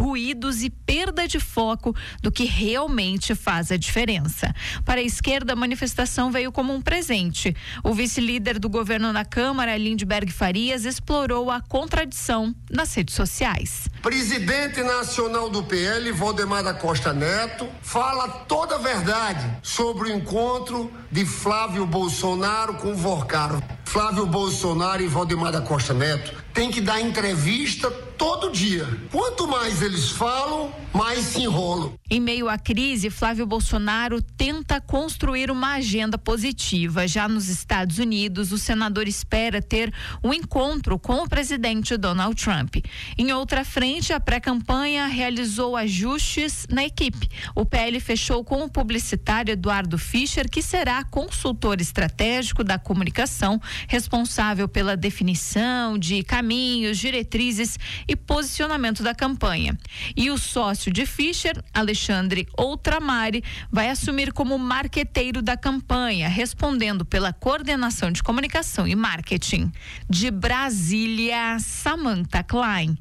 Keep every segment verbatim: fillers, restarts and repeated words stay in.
ruídos e perda de foco do que realmente faz a diferença. Para a esquerda, a manifestação veio como um presente. O vice-líder do governo na Câmara, Lindbergh Farias, explorou a contradição nas redes sociais. Presidente nacional do P L, Valdemar da Costa Neto, fala toda a verdade sobre o encontro de Flávio Bolsonaro com o Vorcaro. Flávio Bolsonaro e Valdemar da Costa Neto tem que dar entrevista todo dia. Quanto mais eles falam, mais se enrolam. Em meio à crise, Flávio Bolsonaro tenta construir uma agenda positiva. Já nos Estados Unidos, o senador espera ter um encontro com o presidente Donald Trump. Em outra frente, a pré-campanha realizou ajustes na equipe. O P L fechou com o publicitário Eduardo Fischer, que será consultor estratégico da comunicação, responsável pela definição de caminhos, diretrizes e posicionamento da campanha. E o sócio de Fischer, Alexandre Outramari, vai assumir como marqueteiro da campanha, respondendo pela coordenação de comunicação e marketing. De Brasília, Samantha Klein.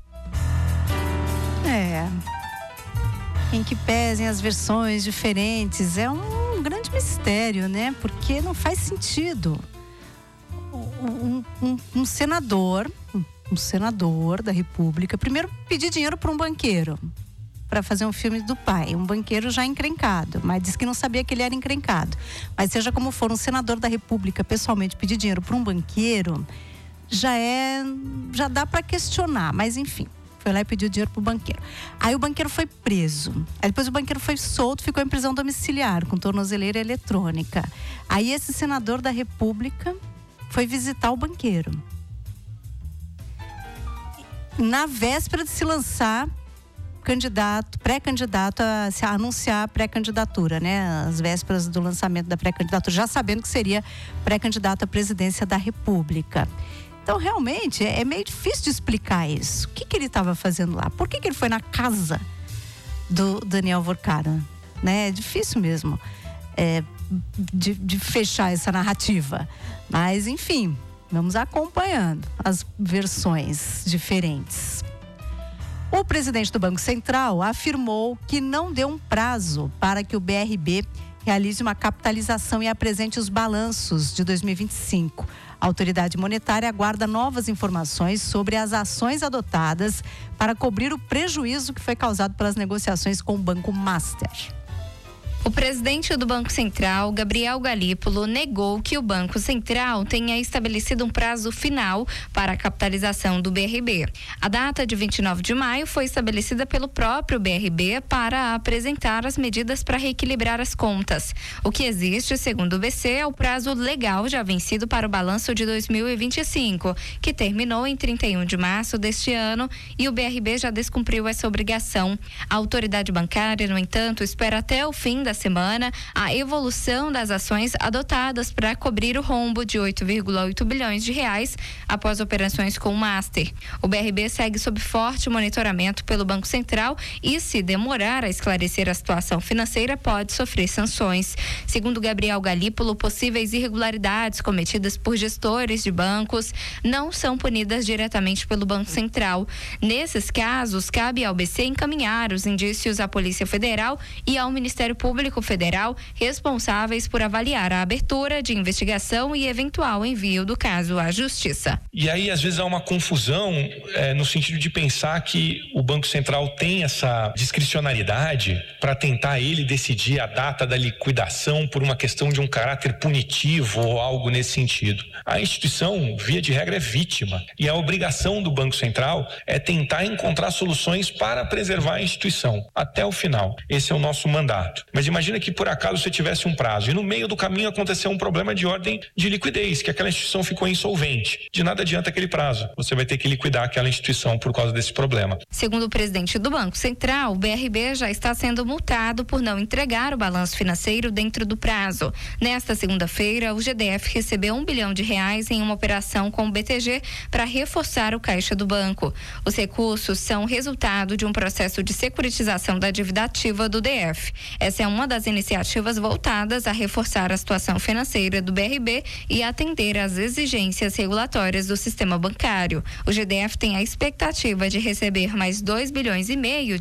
É. Em que pesem as versões diferentes, é um grande mistério, né? Porque não faz sentido. Um, um, um senador, um senador da República, primeiro pedir dinheiro para um banqueiro para fazer um filme do pai, um banqueiro já encrencado, mas disse que não sabia que ele era encrencado. Mas seja como for, um senador da República pessoalmente pedir dinheiro para um banqueiro já é, já dá para questionar, mas enfim. Foi lá e pediu dinheiro pro banqueiro. Aí o banqueiro foi preso. Aí depois o banqueiro foi solto, ficou em prisão domiciliar, com tornozeleira eletrônica. Aí esse senador da República foi visitar o banqueiro. Na véspera de se lançar candidato, pré-candidato a se anunciar a pré-candidatura, né? As vésperas do lançamento da pré-candidatura, já sabendo que seria pré-candidato à presidência da República. Então, realmente, é meio difícil de explicar isso. O que, que ele estava fazendo lá? Por que, que ele foi na casa do Daniel Vorcaro? Né? É difícil mesmo é, de, de fechar essa narrativa. Mas, enfim, vamos acompanhando as versões diferentes. O presidente do Banco Central afirmou que não deu um prazo para que o B R B realize uma capitalização e apresente os balanços de dois mil e vinte e cinco. A autoridade monetária aguarda novas informações sobre as ações adotadas para cobrir o prejuízo que foi causado pelas negociações com o Banco Master. O presidente do Banco Central, Gabriel Galípolo, negou que o Banco Central tenha estabelecido um prazo final para a capitalização do B R B. A data de vinte e nove de maio foi estabelecida pelo próprio B R B para apresentar as medidas para reequilibrar as contas. O que existe, segundo o B C, é o prazo legal já vencido para o balanço de dois mil e vinte e cinco, que terminou em trinta e um de março deste ano, e o B R B já descumpriu essa obrigação. A autoridade bancária, no entanto, espera até o fim da semana a evolução das ações adotadas para cobrir o rombo de oito vírgula oito bilhões de reais após operações com o Master. O B R B segue sob forte monitoramento pelo Banco Central e, se demorar a esclarecer a situação financeira, pode sofrer sanções. Segundo Gabriel Galípolo, possíveis irregularidades cometidas por gestores de bancos não são punidas diretamente pelo Banco Central. Nesses casos, cabe ao B C encaminhar os indícios à Polícia Federal e ao Ministério Público Federal, responsáveis por avaliar a abertura de investigação e eventual envio do caso à Justiça. E aí, às vezes, há uma confusão é, no sentido de pensar que o Banco Central tem essa discricionariedade para tentar ele decidir a data da liquidação por uma questão de um caráter punitivo ou algo nesse sentido. A instituição, via de regra, é vítima, e a obrigação do Banco Central é tentar encontrar soluções para preservar a instituição até o final. Esse é o nosso mandato. Mas imagina que por acaso você tivesse um prazo e no meio do caminho aconteceu um problema de ordem de liquidez, que aquela instituição ficou insolvente. De nada adianta aquele prazo. Você vai ter que liquidar aquela instituição por causa desse problema. Segundo o presidente do Banco Central, o B R B já está sendo multado por não entregar o balanço financeiro dentro do prazo. Nesta segunda-feira, o G D F recebeu um bilhão de reais em uma operação com o B T G para reforçar o caixa do banco. Os recursos são resultado de um processo de securitização da dívida ativa do D F. Essa é uma das iniciativas voltadas a reforçar a situação financeira do B R B e atender às exigências regulatórias do sistema bancário. O G D F tem a expectativa de receber mais dois bilhões e meio